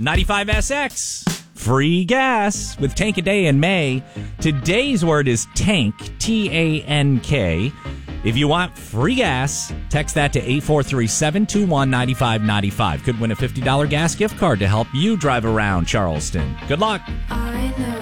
95SX. Free gas with Tank a Day in May. Today's word is tank, T-A-N-K. If you want free gas, text that to 843-721-9595. Could win a $50 gas gift card to help you drive around Charleston. Good luck.